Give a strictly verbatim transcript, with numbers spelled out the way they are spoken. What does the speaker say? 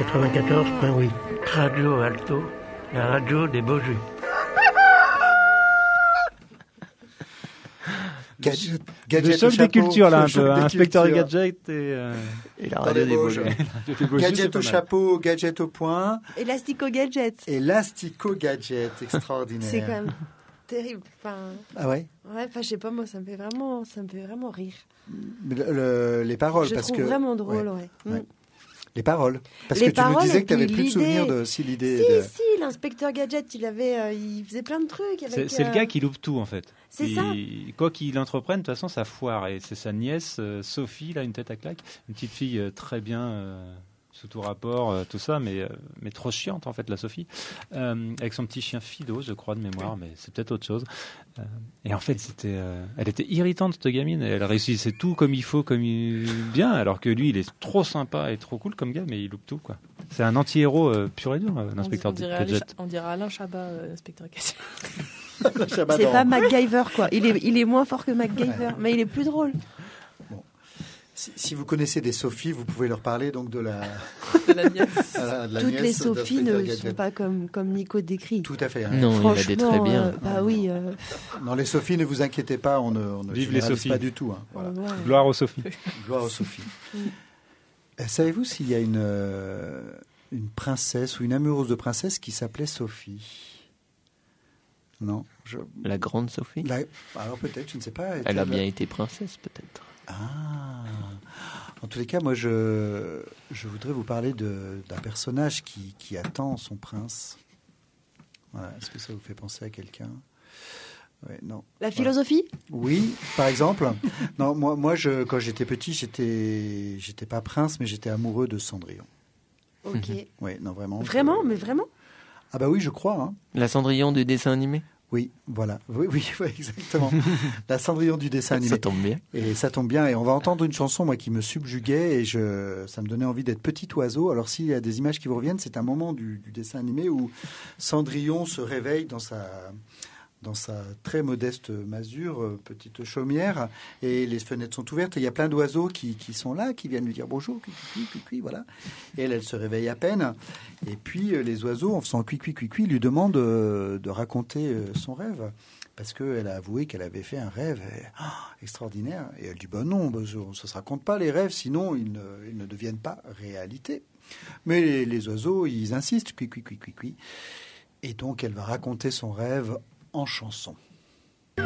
quatre-vingt-quatorze point huit. Radio Alto, la radio des beaux jus. Gadget, gadget le choc des cultures là un peu, hein, inspecteur Gadget et, euh, et la radio des beaux jeux. Gadget au chapeau, gadget au poing. Élastico Gadget. Élastico Gadget, extraordinaire. C'est quand même terrible. Enfin, ah ouais. Ouais, enfin je sais pas moi, ça me fait vraiment, ça me fait vraiment rire. Le, le, les paroles, je parce trouve que vraiment drôle, ouais. ouais. ouais. Les paroles, parce les que tu paroles, nous disais que tu n'avais plus l'idée. de souvenir de si l'idée. Si, de... si, l'inspecteur Gadget, il avait, euh, il faisait plein de trucs. Avec, c'est, c'est euh... le gars qui loupe tout en fait. C'est il, ça. Quoi qu'il entreprenne, de toute façon, ça foire. Et c'est sa nièce, euh, Sophie, là, une tête à claque, une petite fille euh, très bien. Euh... sous tout rapport, euh, tout ça, mais, euh, mais trop chiante en fait, la Sophie, euh, avec son petit chien Fido, je crois de mémoire, mais c'est peut-être autre chose. Euh, et en fait, c'était, euh, elle était irritante cette gamine, et elle réussissait tout comme il faut, comme il... bien, alors que lui, il est trop sympa et trop cool comme gars, mais il loupe tout quoi. C'est un anti-héros euh, pur et dur, euh, l'inspecteur Gadget. On dirait Alain Chabat, euh, l'inspecteur Gadget. C'est pas MacGyver quoi. Il est, il est moins fort que MacGyver, ouais. Mais il est plus drôle. Si, si vous connaissez des Sophies, vous pouvez leur parler donc de la. De la nièce. la, de la Toutes nièce les Sophies ne Gadget. sont pas comme, comme Nico décrit. Tout à fait. Hein. Non, il a des très bien. Euh, bah oui. Euh... Non, les Sophies, ne vous inquiétez pas, on ne, on ne Vive les Sophies. pas du tout. Hein. Voilà. Ouais. Gloire aux Sophies. Gloire aux Sophies. mm. Savez-vous s'il y a une, euh, une princesse ou une amoureuse de princesse qui s'appelait Sophie? Non. Je... La grande Sophie la... Alors peut-être, je ne sais pas. Elle a bien été princesse, peut-être. Ah. En tous les cas, moi, je, je voudrais vous parler de, d'un personnage qui, qui attend son prince. Voilà. Est-ce que ça vous fait penser à quelqu'un? Ouais, non. La philosophie? Voilà. Oui, par exemple. Non, moi, moi je, quand j'étais petit, j'étais, j'étais pas prince, mais j'étais amoureux de Cendrillon. Ok. Oui, non, vraiment. Vraiment, je... mais vraiment? Ah bah oui, je crois. Hein. La Cendrillon du dessin animé? Oui, voilà. Oui, oui, oui, exactement. La Cendrillon du dessin animé. Ça tombe bien. Et ça tombe bien. Et on va entendre une chanson, moi, qui me subjuguait et je, ça me donnait envie d'être petit oiseau. Alors, s'il y a des images qui vous reviennent, c'est un moment du, du dessin animé où Cendrillon se réveille dans sa, dans sa très modeste masure, euh, petite chaumière, et les fenêtres sont ouvertes. Et il y a plein d'oiseaux qui, qui sont là, qui viennent lui dire bonjour, cui, cui, cui, cui, voilà. Et elle, elle se réveille à peine. Et puis, euh, les oiseaux, en faisant cui, cui, cui, cui, lui demandent euh, de raconter euh, son rêve. Parce qu'elle a avoué qu'elle avait fait un rêve et, oh, extraordinaire. Et elle dit, ben non, ben, ça ne se raconte pas les rêves, sinon ils ne, ils ne deviennent pas réalité. Mais les, les oiseaux, ils insistent, cui, cui, cui, cui, cui. Et donc, elle va raconter son rêve en chanson.